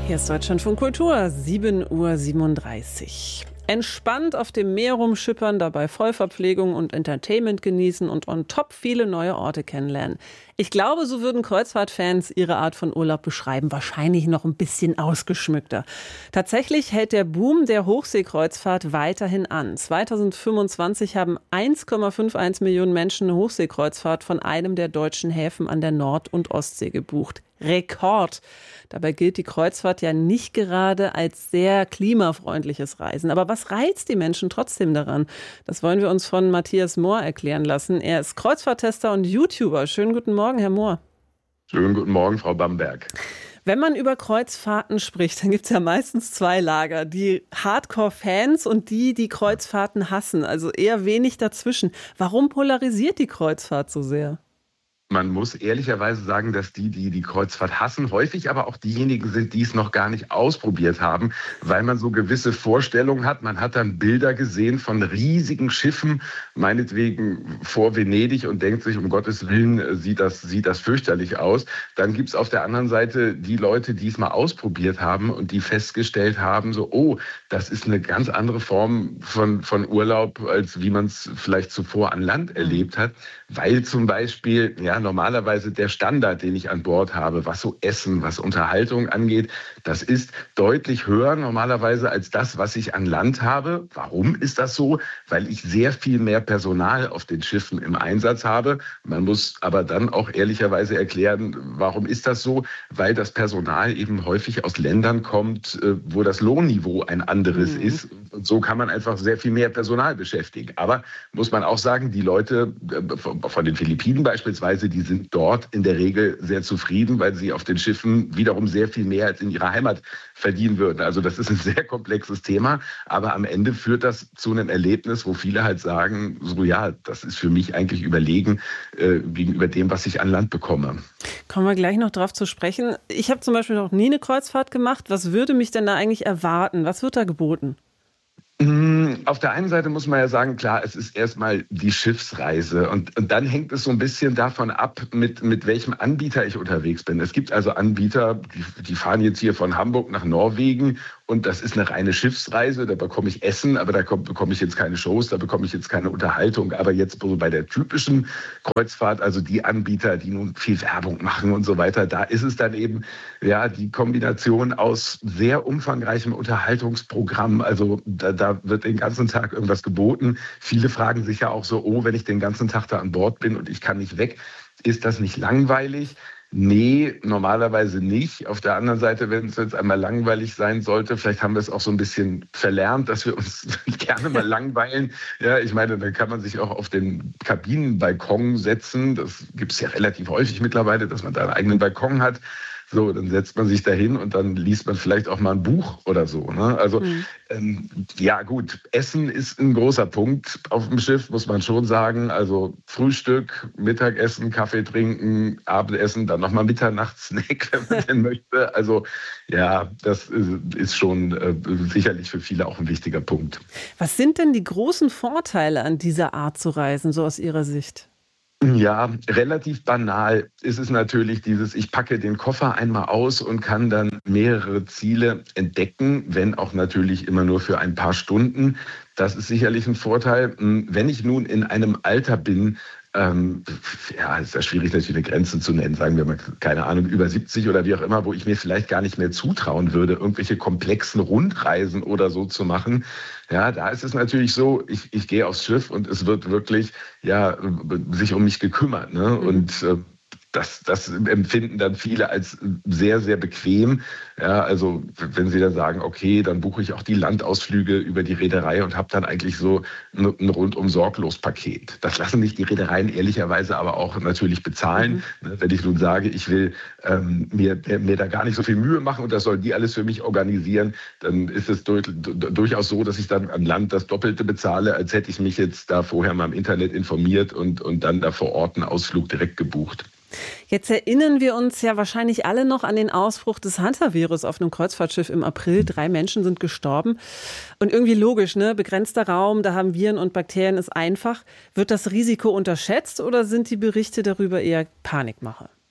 Hier ist Deutschlandfunk Kultur, 7:37 Uhr. Entspannt auf dem Meer rumschippern, dabei Vollverpflegung und Entertainment genießen und on top viele neue Orte kennenlernen. Ich glaube, so würden Kreuzfahrtfans ihre Art von Urlaub beschreiben, wahrscheinlich noch ein bisschen ausgeschmückter. Tatsächlich hält der Boom der Hochseekreuzfahrt weiterhin an. 2025 haben 1,51 Millionen Menschen eine Hochseekreuzfahrt von einem der deutschen Häfen an der Nord- und Ostsee gebucht. Rekord. Dabei gilt die Kreuzfahrt ja nicht gerade als sehr klimafreundliches Reisen. Aber was reizt die Menschen trotzdem daran? Das wollen wir uns von Matthias Mohr erklären lassen. Er ist Kreuzfahrttester und YouTuber. Schönen guten Morgen, Herr Mohr. Schönen guten Morgen, Frau Bamberg. Wenn man über Kreuzfahrten spricht, dann gibt es ja meistens zwei Lager. Die Hardcore-Fans und die Kreuzfahrten hassen. Also eher wenig dazwischen. Warum polarisiert die Kreuzfahrt so sehr? Man muss ehrlicherweise sagen, dass die Kreuzfahrt hassen, häufig aber auch diejenigen sind, die es noch gar nicht ausprobiert haben, weil man so gewisse Vorstellungen hat. Man hat dann Bilder gesehen von riesigen Schiffen, meinetwegen vor Venedig, und denkt sich, um Gottes Willen, sieht das fürchterlich aus. Dann gibt's auf der anderen Seite die Leute, die es mal ausprobiert haben und die festgestellt haben, so, oh, das ist eine ganz andere Form von Urlaub, als wie man es vielleicht zuvor an Land erlebt hat, weil zum Beispiel, ja, normalerweise der Standard, den ich an Bord habe, was so Essen, was Unterhaltung angeht, das ist deutlich höher normalerweise als das, was ich an Land habe. Warum ist das so? Weil ich sehr viel mehr Personal auf den Schiffen im Einsatz habe. Man muss aber dann auch ehrlicherweise erklären, warum ist das so? Weil das Personal eben häufig aus Ländern kommt, wo das Lohnniveau ein anderes ist. Und so kann man einfach sehr viel mehr Personal beschäftigen. Aber muss man auch sagen, die Leute von den Philippinen beispielsweise, die sind dort in der Regel sehr zufrieden, weil sie auf den Schiffen wiederum sehr viel mehr als in ihrer Heimat verdienen würden. Also das ist ein sehr komplexes Thema, aber am Ende führt das zu einem Erlebnis, wo viele halt sagen, so ja, das ist für mich eigentlich überlegen gegenüber dem, was ich an Land bekomme. Kommen wir gleich noch drauf zu sprechen. Ich habe zum Beispiel noch nie eine Kreuzfahrt gemacht. Was würde mich denn da eigentlich erwarten? Was wird da geboten? Auf der einen Seite muss man ja sagen, klar, es ist erstmal die Schiffsreise und dann hängt es so ein bisschen davon ab, mit welchem Anbieter ich unterwegs bin. Es gibt also Anbieter, die fahren jetzt hier von Hamburg nach Norwegen und das ist eine reine Schiffsreise, da bekomme ich Essen, aber da bekomme ich jetzt keine Shows, da bekomme ich jetzt keine Unterhaltung. Aber jetzt so bei der typischen Kreuzfahrt, also die Anbieter, die nun viel Werbung machen und so weiter, da ist es dann eben ja die Kombination aus sehr umfangreichem Unterhaltungsprogramm. Also da wird den ganzen Tag irgendwas geboten. Viele fragen sich ja auch so, oh, wenn ich den ganzen Tag da an Bord bin und ich kann nicht weg, ist das nicht langweilig? Nee, normalerweise nicht. Auf der anderen Seite, wenn es jetzt einmal langweilig sein sollte, vielleicht haben wir es auch so ein bisschen verlernt, dass wir uns gerne mal langweilen. Ja, ich meine, dann kann man sich auch auf den Kabinenbalkon setzen. Das gibt es ja relativ häufig mittlerweile, dass man da einen eigenen Balkon hat. So, dann setzt man sich dahin und dann liest man vielleicht auch mal ein Buch oder so. Ne? Also ja gut, Essen ist ein großer Punkt auf dem Schiff, muss man schon sagen. Also Frühstück, Mittagessen, Kaffee trinken, Abendessen, dann nochmal Mitternachtssnack, wenn man denn möchte. Also ja, das ist schon sicherlich für viele auch ein wichtiger Punkt. Was sind denn die großen Vorteile an dieser Art zu reisen, so aus Ihrer Sicht? Ja, relativ banal ist es natürlich dieses, ich packe den Koffer einmal aus und kann dann mehrere Ziele entdecken, wenn auch natürlich immer nur für ein paar Stunden. Das ist sicherlich ein Vorteil. Wenn ich nun in einem Alter bin, ja, ist ja schwierig, natürlich eine Grenze zu nennen, sagen wir mal, keine Ahnung, über 70 oder wie auch immer, wo ich mir vielleicht gar nicht mehr zutrauen würde, irgendwelche komplexen Rundreisen oder so zu machen. Ja, da ist es natürlich so, ich gehe aufs Schiff und es wird wirklich, ja, sich um mich gekümmert, ne? Und das empfinden dann viele als sehr, sehr bequem. Ja, also wenn sie dann sagen, okay, dann buche ich auch die Landausflüge über die Reederei und habe dann eigentlich so ein rundum sorglos Paket. Das lassen sich die Reedereien ehrlicherweise aber auch natürlich bezahlen. Wenn ich nun sage, ich will mir da gar nicht so viel Mühe machen und das sollen die alles für mich organisieren, dann ist es durchaus so, dass ich dann an Land das Doppelte bezahle, als hätte ich mich jetzt da vorher mal im Internet informiert und dann da vor Ort einen Ausflug direkt gebucht. Jetzt erinnern wir uns ja wahrscheinlich alle noch an den Ausbruch des Hantavirus auf einem Kreuzfahrtschiff im April. 3 Menschen sind gestorben. Und irgendwie logisch, ne? Begrenzter Raum, da haben Viren und Bakterien, ist einfach. Wird das Risiko unterschätzt oder sind die Berichte darüber eher Panikmache?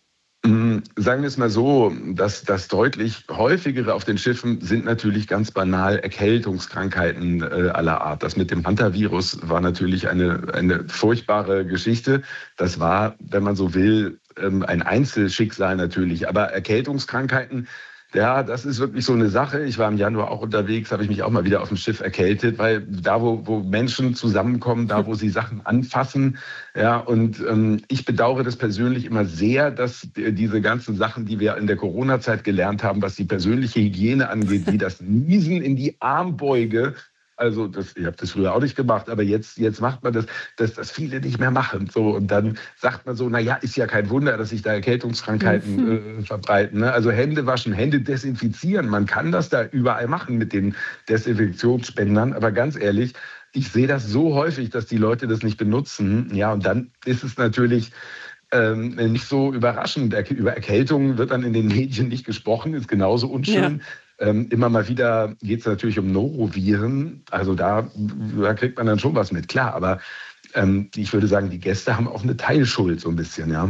Sagen wir es mal so, dass das deutlich häufigere auf den Schiffen sind natürlich ganz banal Erkältungskrankheiten aller Art. Das mit dem Hantavirus war natürlich eine furchtbare Geschichte. Das war, wenn man so will, ein Einzelschicksal natürlich. Aber Erkältungskrankheiten, ja, das ist wirklich so eine Sache. Ich war im Januar auch unterwegs, habe ich mich auch mal wieder auf dem Schiff erkältet, weil da, wo Menschen zusammenkommen, da, wo sie Sachen anfassen, ja, und ich bedauere das persönlich immer sehr, dass diese ganzen Sachen, die wir in der Corona-Zeit gelernt haben, was die persönliche Hygiene angeht, wie das Niesen in die Armbeuge. Also ich habe das früher auch nicht gemacht, aber jetzt macht man das, dass das viele nicht mehr machen. So, und dann sagt man so, naja, ist ja kein Wunder, dass sich da Erkältungskrankheiten verbreiten. Ne? Also Hände waschen, Hände desinfizieren. Man kann das da überall machen mit den Desinfektionsspendern. Aber ganz ehrlich, ich sehe das so häufig, dass die Leute das nicht benutzen. Ja, und dann ist es natürlich nicht so überraschend. Über Erkältungen wird dann in den Medien nicht gesprochen, ist genauso unschön. Ja. Immer mal wieder geht es natürlich um Noroviren. Also da kriegt man dann schon was mit, klar. Aber ich würde sagen, die Gäste haben auch eine Teilschuld so ein bisschen, ja.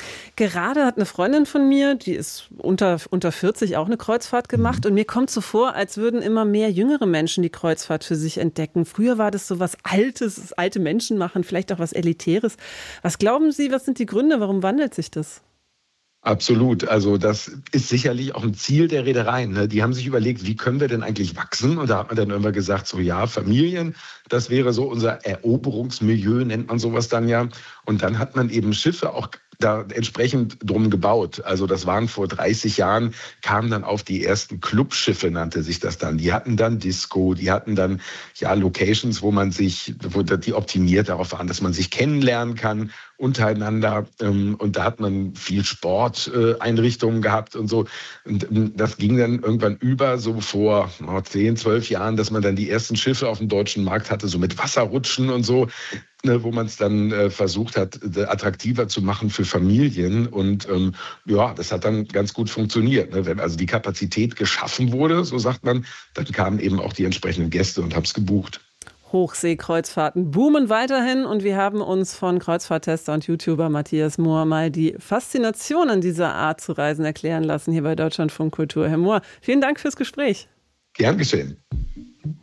Gerade hat eine Freundin von mir, die ist unter 40, auch eine Kreuzfahrt gemacht. Und mir kommt so vor, als würden immer mehr jüngere Menschen die Kreuzfahrt für sich entdecken. Früher war das so was Altes, alte Menschen machen, vielleicht auch was Elitäres. Was glauben Sie, was sind die Gründe? Warum wandelt sich das? Absolut. Also das ist sicherlich auch ein Ziel der Reedereien. Ne? Die haben sich überlegt, wie können wir denn eigentlich wachsen? Und da hat man dann immer gesagt, so ja, Familien, das wäre so unser Eroberungsmilieu, nennt man sowas dann ja. Und dann hat man eben Schiffe auch da entsprechend drum gebaut. Also das waren vor 30 Jahren, kamen dann auf die ersten Clubschiffe, nannte sich das dann. Die hatten dann Disco, die hatten dann ja Locations, wo die optimiert darauf waren, dass man sich kennenlernen kann untereinander. Und da hat man viel Sporteinrichtungen gehabt und so. Und das ging dann irgendwann über, so vor 10, 12 Jahren, dass man dann die ersten Schiffe auf dem deutschen Markt hatte, so mit Wasserrutschen und so, wo man es dann versucht hat, attraktiver zu machen für Familien. Und ja, das hat dann ganz gut funktioniert. Ne? Wenn also die Kapazität geschaffen wurde, so sagt man, dann kamen eben auch die entsprechenden Gäste und haben es gebucht. Hochseekreuzfahrten boomen weiterhin und wir haben uns von Kreuzfahrttester und YouTuber Matthias Mohr mal die Faszination an dieser Art zu reisen erklären lassen hier bei Deutschlandfunk Kultur. Herr Mohr, vielen Dank fürs Gespräch. Gern geschehen.